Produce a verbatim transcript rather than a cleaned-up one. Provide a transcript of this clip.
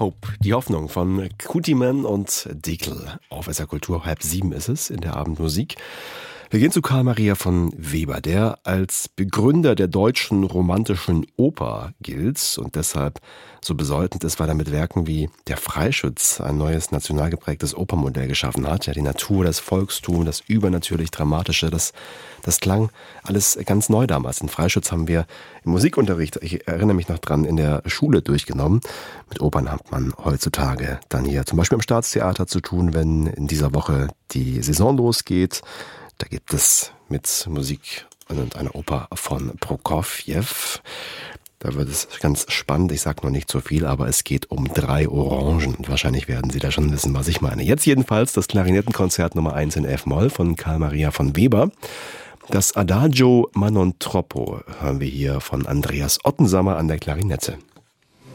Hope, die Hoffnung von Kutiman und Dickel. Auf S R Kultur, halb sieben ist es in der Abendmusik. Wir gehen zu Karl Maria von Weber, der als Begründer der deutschen romantischen Oper gilt und deshalb so bedeutend ist, weil er mit Werken wie Der Freischütz ein neues national geprägtes Opernmodell geschaffen hat. Ja, die Natur, das Volkstum, das übernatürlich Dramatische, das, das klang alles ganz neu damals. Den Freischütz haben wir im Musikunterricht, ich erinnere mich noch dran, in der Schule durchgenommen. Mit Opern hat man heutzutage dann hier zum Beispiel im Staatstheater zu tun, wenn in dieser Woche die Saison losgeht. Da gibt es mit Musik und einer Oper von Prokofjew. Da wird es ganz spannend. Ich sage noch nicht so viel, aber es geht um drei Orangen. Und wahrscheinlich werden Sie da schon wissen, was ich meine. Jetzt jedenfalls das Klarinettenkonzert Nummer eins in F-Moll von Karl Maria von Weber. Das Adagio ma non troppo hören wir hier von Andreas Ottensammer an der Klarinette.